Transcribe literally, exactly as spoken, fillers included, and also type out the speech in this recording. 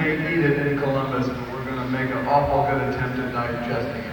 can't eat it in Columbus, but we're going to make an awful good attempt at digesting